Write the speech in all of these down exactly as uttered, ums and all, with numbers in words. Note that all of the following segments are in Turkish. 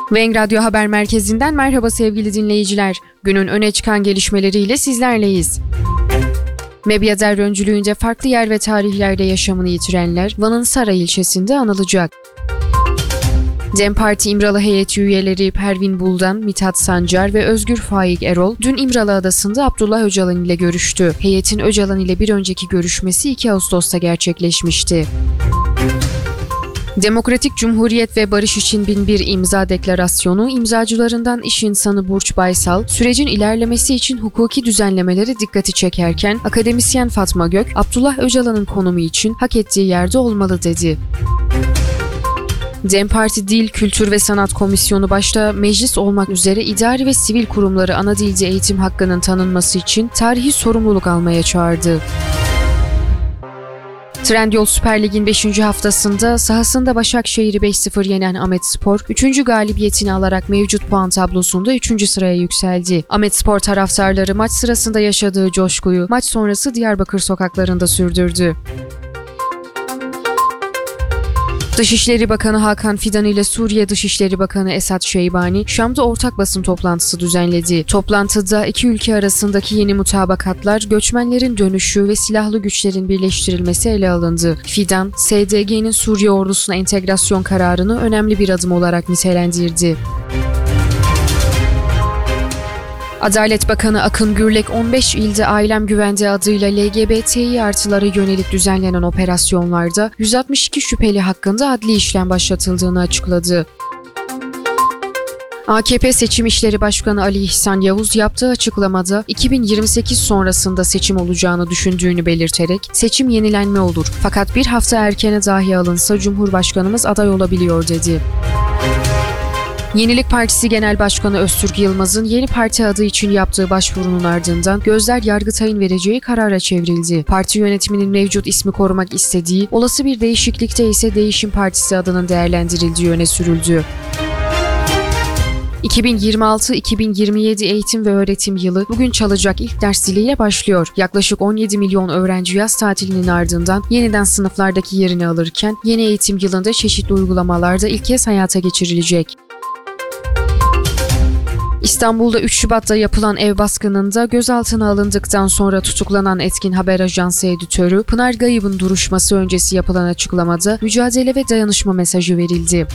Weng Radyo Haber Merkezi'nden merhaba sevgili dinleyiciler. Günün öne çıkan gelişmeleriyle sizlerleyiz. Mebyader öncülüğünde farklı yer ve tarihlerde yaşamını yitirenler Van'ın Saray ilçesinde anılacak. DEM Parti İmralı heyeti üyeleri Pervin Buldan, Mithat Sancar ve Özgür Faik Erol dün İmralı Adası'nda Abdullah Öcalan ile görüştü. Heyetin Öcalan ile bir önceki görüşmesi iki Ağustos'ta gerçekleşmişti. Demokratik Cumhuriyet ve Barış için bin bir imza deklarasyonu imzacılarından iş insanı Burç Baysal, sürecin ilerlemesi için hukuki düzenlemelere dikkati çekerken akademisyen Fatma Gök, Abdullah Öcalan'ın konumu için hak ettiği yerde olmalı dedi. DEM Parti Dil, Kültür ve Sanat Komisyonu başta meclis olmak üzere idari ve sivil kurumları ana dilde eğitim hakkının tanınması için tarihi sorumluluk almaya çağırdı. Trendyol Süper Lig'in beşinci haftasında sahasında Başakşehir'i beş sıfır yenen Ahmetspor, üçüncü galibiyetini alarak mevcut puan tablosunda üçüncü sıraya yükseldi. Ahmetspor taraftarları maç sırasında yaşadığı coşkuyu maç sonrası Diyarbakır sokaklarında sürdürdü. Dışişleri Bakanı Hakan Fidan ile Suriye Dışişleri Bakanı Esad Şeybani, Şam'da ortak basın toplantısı düzenledi. Toplantıda iki ülke arasındaki yeni mutabakatlar, göçmenlerin dönüşü ve silahlı güçlerin birleştirilmesi ele alındı. Fidan, S D G'nin Suriye ordusuna entegrasyon kararını önemli bir adım olarak nitelendirdi. Adalet Bakanı Akın Gürlek, on beş ilde Ailem Güvende adıyla L G B T İ artılara yönelik düzenlenen operasyonlarda yüz altmış iki şüpheli hakkında adli işlem başlatıldığını açıkladı. A K P Seçim İşleri Başkanı Ali İhsan Yavuz yaptığı açıklamada iki bin yirmi sekiz sonrasında seçim olacağını düşündüğünü belirterek seçim yenilenme olur fakat bir hafta erkene dahi alınsa Cumhurbaşkanımız aday olabiliyor dedi. Yenilik Partisi Genel Başkanı Öztürk Yılmaz'ın yeni parti adı için yaptığı başvurunun ardından gözler Yargıtay'ın vereceği karara çevrildi. Parti yönetiminin mevcut ismi korumak istediği, olası bir değişiklikte ise Değişim Partisi adının değerlendirildiği öne sürüldü. iki bin yirmi altı iki bin yirmi yedi eğitim ve öğretim yılı bugün çalacak ilk ders ziliyle başlıyor. Yaklaşık on yedi milyon öğrenci yaz tatilinin ardından yeniden sınıflardaki yerini alırken yeni eğitim yılında çeşitli uygulamalarda ilk kez hayata geçirilecek. İstanbul'da üç Şubat'ta yapılan ev baskınında gözaltına alındıktan sonra tutuklanan Etkin Haber Ajansı editörü Pınar Gayıb'ın duruşması öncesi yapılan açıklamada mücadele ve dayanışma mesajı verildi.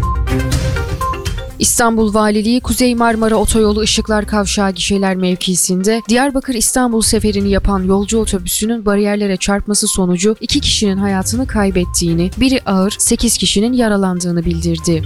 İstanbul Valiliği Kuzey Marmara Otoyolu Işıklar Kavşağı gişeler mevkisinde Diyarbakır-İstanbul seferini yapan yolcu otobüsünün bariyerlere çarpması sonucu iki kişinin hayatını kaybettiğini, biri ağır, sekiz kişinin yaralandığını bildirdi.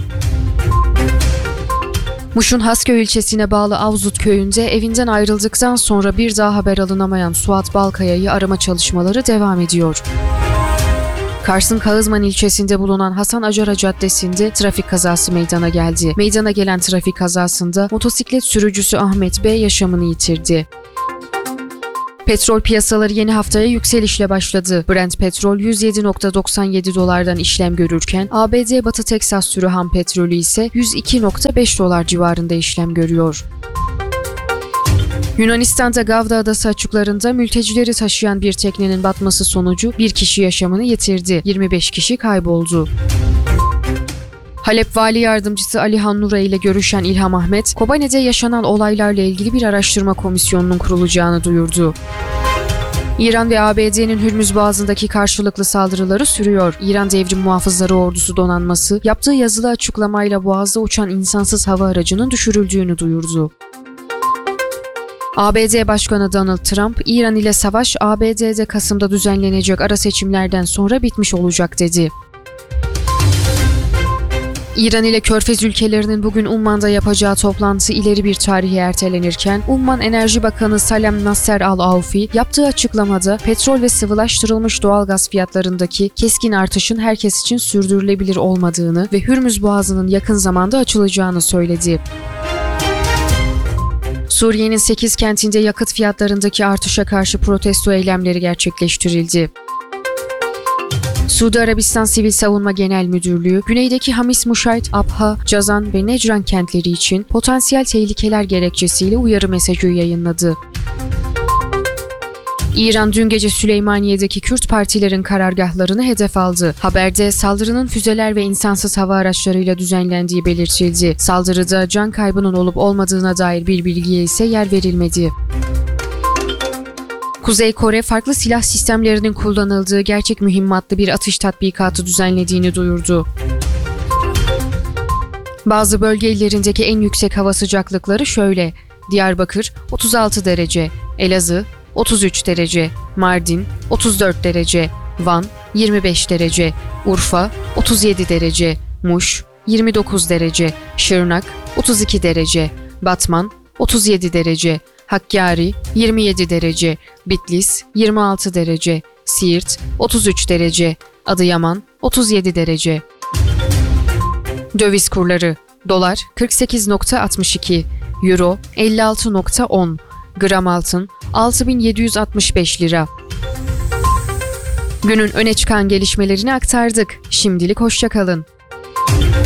Muş'un Hasköy ilçesine bağlı Avzut köyünde evinden ayrıldıktan sonra bir daha haber alınamayan Suat Balkaya'yı arama çalışmaları devam ediyor. Kars'ın Kağızman ilçesinde bulunan Hasan Acara Caddesi'nde trafik kazası meydana geldi. Meydana gelen trafik kazasında motosiklet sürücüsü Ahmet B. yaşamını yitirdi. Petrol piyasaları yeni haftaya yükselişle başladı. Brent petrol yüz yedi virgül doksan yedi dolardan işlem görürken A B D Batı Teksas sürü ham petrolü ise yüz iki virgül beş dolar civarında işlem görüyor. Yunanistan'da Gavda Adası açıklarında mültecileri taşıyan bir teknenin batması sonucu bir kişi yaşamını yitirdi. yirmi beş kişi kayboldu. Halep Vali Yardımcısı Alihan Nura ile görüşen İlham Ahmet, Kobane'de yaşanan olaylarla ilgili bir araştırma komisyonunun kurulacağını duyurdu. İran ve A B D'nin Hürmüz Boğazı'ndaki karşılıklı saldırıları sürüyor. İran Devrim Muhafızları Ordusu donanması, yaptığı yazılı açıklamayla Boğaz'da uçan insansız hava aracının düşürüldüğünü duyurdu. A B D Başkanı Donald Trump, İran ile savaş A B D'de Kasım'da düzenlenecek ara seçimlerden sonra bitmiş olacak dedi. İran ile Körfez ülkelerinin bugün Umman'da yapacağı toplantı ileri bir tarihe ertelenirken, Umman Enerji Bakanı Salem Nasser Al-Avfi yaptığı açıklamada petrol ve sıvılaştırılmış doğalgaz fiyatlarındaki keskin artışın herkes için sürdürülebilir olmadığını ve Hürmüz Boğazı'nın yakın zamanda açılacağını söyledi. Suriye'nin sekiz kentinde yakıt fiyatlarındaki artışa karşı protesto eylemleri gerçekleştirildi. Suudi Arabistan Sivil Savunma Genel Müdürlüğü, güneydeki Hamis Muşayt, Abha, Cazan ve Necran kentleri için potansiyel tehlikeler gerekçesiyle uyarı mesajı yayınladı. İran dün gece Süleymaniye'deki Kürt partilerin karargahlarını hedef aldı. Haberde saldırının füzeler ve insansız hava araçlarıyla düzenlendiği belirtildi. Saldırıda can kaybının olup olmadığına dair bir bilgiye ise yer verilmedi. Kuzey Kore, farklı silah sistemlerinin kullanıldığı gerçek mühimmatlı bir atış tatbikatı düzenlediğini duyurdu. Bazı bölge illerindeki en yüksek hava sıcaklıkları şöyle: Diyarbakır otuz altı derece, Elazığ otuz üç derece, Mardin otuz dört derece, Van yirmi beş derece, Urfa otuz yedi derece, Muş yirmi dokuz derece, Şırnak otuz iki derece, Batman otuz yedi derece, Hakkari yirmi yedi derece, Bitlis yirmi altı derece, Siirt otuz üç derece, Adıyaman otuz yedi derece. Döviz kurları: Dolar kırk sekiz virgül altmış iki, Euro elli altı virgül on, gram altın altı bin yedi yüz altmış beş lira. Günün öne çıkan gelişmelerini aktardık. Şimdilik hoşça kalın.